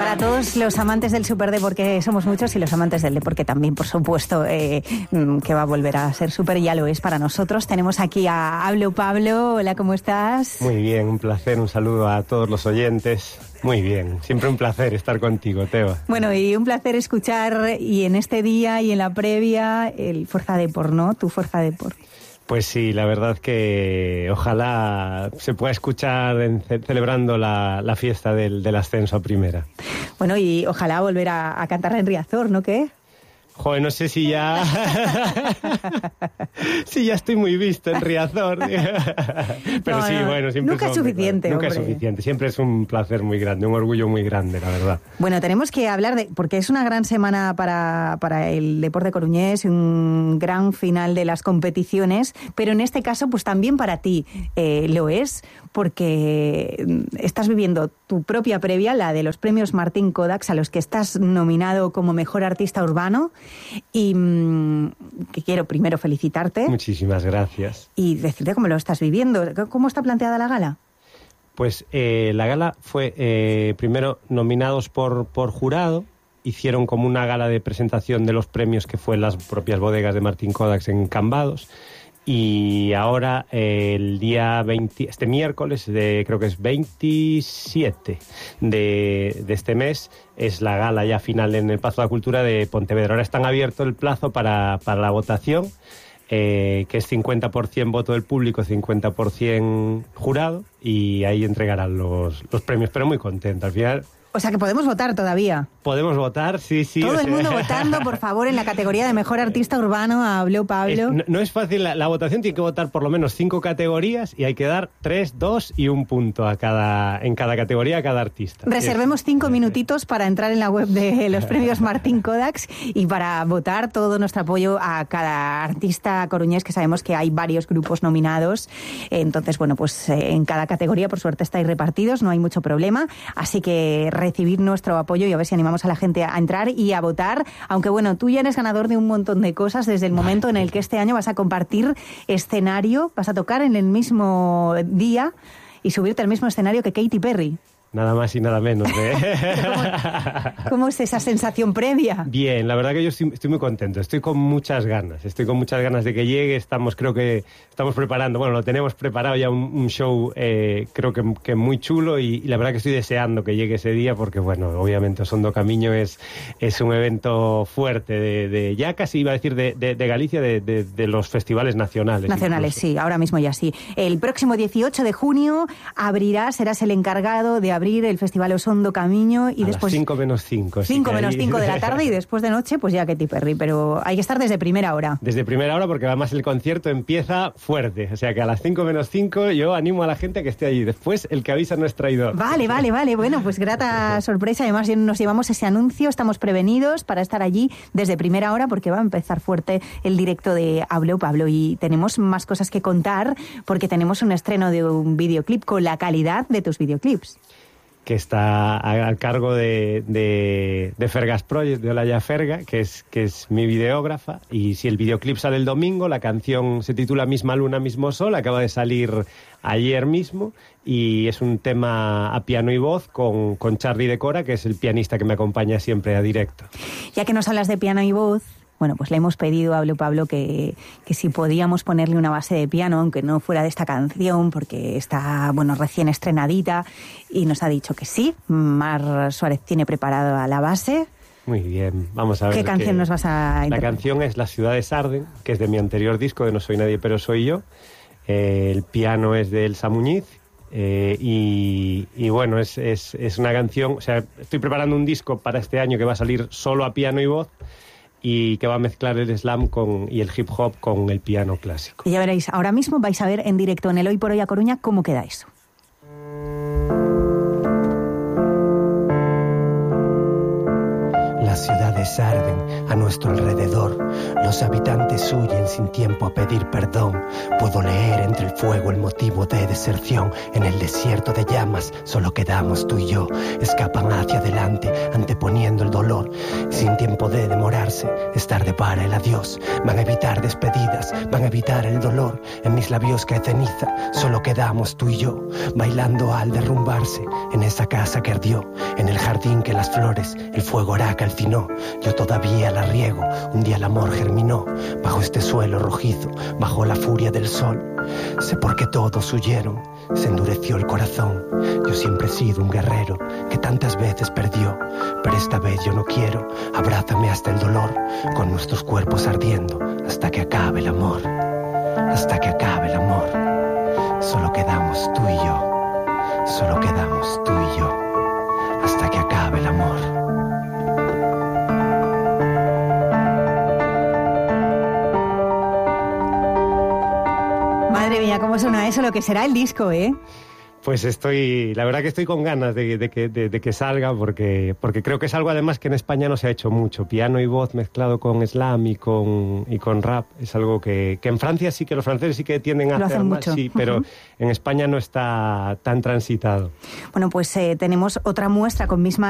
para todos los amantes del Super porque somos muchos, y los amantes del deporte también, por supuesto, que va a volver a ser Super, ya lo es para nosotros. Tenemos aquí a Hablo Pablo. Hola, ¿cómo estás? Muy bien, un placer, un saludo a todos los oyentes. Muy bien, siempre un placer estar contigo, Teba. Bueno, y un placer escuchar, y en este día y en la previa, el Forza Deport, ¿no? Tu Forza Deport. Pues sí, la verdad que ojalá se pueda escuchar celebrando la fiesta del ascenso a primera. Bueno, y ojalá volver a cantar en Riazor, ¿no? ¿Qué? Joder, no sé si ya... si ya estoy muy visto en Riazor. Pero no, sí, bueno, siempre... Nunca es suficiente, Nunca es suficiente. Siempre es un placer muy grande, un orgullo muy grande, la verdad. Bueno, tenemos que hablar de... Porque es una gran semana para el deporte coruñés, un gran final de las competiciones, pero en este caso, pues también para ti lo es, porque estás viviendo tu propia previa, la de los premios Martín Kodax, a los que estás nominado como Mejor Artista Urbano, y que quiero primero felicitarte. Muchísimas gracias. Y decirte cómo lo estás viviendo. ¿Cómo está planteada la gala? Pues la gala fue primero nominados por jurado. Hicieron como una gala de presentación de los premios que fue en las propias bodegas de Martín Kodax en Cambados. Y ahora el día 20, este miércoles, creo que es 27 de este mes, es la gala ya final en el Pazo de la Cultura de Pontevedra. Ahora está abierto el plazo para la votación, que es 50% voto del público, 50% jurado, y ahí entregarán los premios, pero muy contento. Al final... O sea que podemos votar todavía. Podemos votar, sí. Todo el mundo votando, por favor, en la categoría de Mejor Artista Urbano. Habló Pablo. No es fácil, la votación tiene que votar por lo menos 5 categorías y hay que dar 3, 2 y 1 punto en cada categoría a cada artista. Reservemos 5 minutitos para entrar en la web de los premios Martín Kodax y para votar. Todo nuestro apoyo a cada artista coruñés, que sabemos que hay varios grupos nominados. Entonces, bueno, pues en cada categoría, por suerte, estáis repartidos, no hay mucho problema. Así que recibir nuestro apoyo y a ver si animamos a la gente a entrar y a votar, aunque bueno, tú ya eres ganador de un montón de cosas desde el momento en el que este año vas a compartir escenario, vas a tocar en el mismo día y subirte al mismo escenario que Katy Perry. Nada más y nada menos, ¿Cómo es esa sensación previa? Bien, la verdad que yo estoy muy contento, estoy con muchas ganas de que llegue. Creo que estamos preparando, bueno, lo tenemos preparado ya un show, creo que muy chulo, y la verdad que estoy deseando que llegue ese día, porque bueno, obviamente Osondo Camiño es un evento fuerte, de ya casi iba a decir de Galicia, de los festivales nacionales. Nacionales, incluso. Sí, ahora mismo ya sí. El próximo 18 de junio serás el encargado de abrir el Festival Osondo Camiño y después... 5 menos 5. 5 menos 5 de la tarde y después de noche, pues ya Katy Perry, pero hay que estar desde primera hora. Desde primera hora, porque además el concierto empieza fuerte, o sea que a las 5 menos 5 yo animo a la gente a que esté allí. Después el que avisa no es traidor. Vale, bueno, pues grata sorpresa, además nos llevamos ese anuncio, estamos prevenidos para estar allí desde primera hora, porque va a empezar fuerte el directo de Hablo Pablo, y tenemos más cosas que contar, porque tenemos un estreno de un videoclip con la calidad de tus videoclips, que está al cargo de Fergas Project, de Olaya Ferga, que es mi videógrafa. Y si el videoclip sale el domingo, la canción se titula Misma Luna, Mismo Sol, acaba de salir ayer mismo, y es un tema a piano y voz con Charly de Cora, que es el pianista que me acompaña siempre a directo. Ya que nos hablas de piano y voz, bueno, pues le hemos pedido a Hablo Pablo que si podíamos ponerle una base de piano, aunque no fuera de esta canción, porque está, bueno, recién estrenadita, y nos ha dicho que sí. Mar Suárez tiene preparada la base. Muy bien, vamos a ver. ¿Qué canción nos vas a interpretar? La canción es Las ciudades arden, que es de mi anterior disco, de No soy nadie pero soy yo. El piano es de Elsa Muñiz. Y bueno, es una canción, o sea, estoy preparando un disco para este año que va a salir solo a piano y voz, y que va a mezclar el slam y el hip hop con el piano clásico. Y ya veréis, ahora mismo vais a ver en directo en el Hoy por Hoy a Coruña cómo queda eso. Las ciudades ciudades arden a nuestro alrededor. Los habitantes huyen sin tiempo a pedir perdón. Puedo leer entre el fuego el motivo de deserción. En el desierto de llamas solo quedamos tú y yo. Escapan hacia adelante anteponiendo el dolor. Sin tiempo de demorarse, es tarde para el adiós. Van a evitar despedidas, van a evitar el dolor. En mis labios cae ceniza, solo quedamos tú y yo. Bailando al derrumbarse en esa casa que ardió. En el jardín que las flores, el fuego hará calcinó. Yo todavía la riego, un día el amor germinó. Bajo este suelo rojizo, bajo la furia del sol. Sé por qué todos huyeron, se endureció el corazón. Yo siempre he sido un guerrero que tantas veces perdió. Pero esta vez yo no quiero, abrázame hasta el dolor. Con nuestros cuerpos ardiendo, hasta que acabe el amor. Hasta que acabe el amor. Solo quedamos tú y yo. Solo quedamos tú y yo. Hasta que acabe el amor. Madre mía, cómo suena eso, lo que será el disco, ¿eh? Pues la verdad que estoy con ganas de que salga, porque creo que es algo además que en España no se ha hecho mucho. Piano y voz mezclado con slam y con rap es algo que en Francia sí, que los franceses sí que tienden a hacer más, sí, pero en España no está tan transitado. Bueno, pues tenemos otra muestra con Misma